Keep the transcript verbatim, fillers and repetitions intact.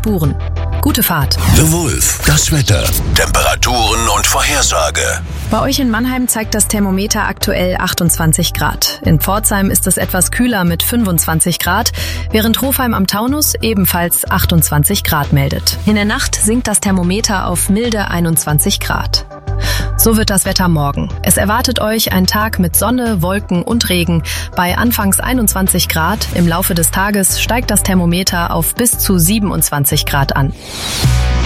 Spuren. Gute Fahrt. The Wolf, das Wetter, Temperaturen und Vorhersage. Bei euch in Mannheim zeigt das Thermometer aktuell achtundzwanzig Grad. In Pforzheim ist es etwas kühler mit fünfundzwanzig Grad, während Hofheim am Taunus ebenfalls achtundzwanzig Grad meldet. In der Nacht sinkt das Thermometer auf milde einundzwanzig Grad. So wird das Wetter morgen. Es erwartet euch ein Tag mit Sonne, Wolken und Regen bei anfangs einundzwanzig Grad. Im Laufe des Tages steigt das Thermometer auf bis zu siebenundzwanzig Grad an.